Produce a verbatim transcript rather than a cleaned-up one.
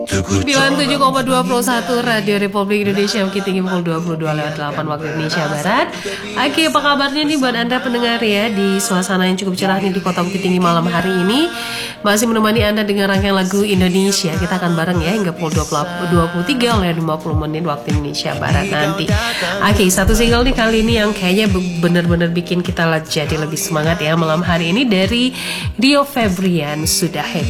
sembilan puluh tujuh koma dua puluh satu Radio Republik Indonesia, Bukit Tinggi pukul dua puluh dua lewat delapan waktu Indonesia Barat. Oke, apa kabarnya nih buat Anda pendengar ya, di suasana yang cukup cerah nih di kota Bukit Tinggi malam hari ini. Masih menemani Anda dengan rangkaian lagu Indonesia. Kita akan bareng ya hingga pukul dua puluh tiga oleh lima puluh menit waktu Indonesia Barat nanti. Oke, satu single nih kali ini yang kayaknya bener-bener bikin kita jadi lebih semangat ya malam hari ini, dari Rio Febrian, Sudah Happy.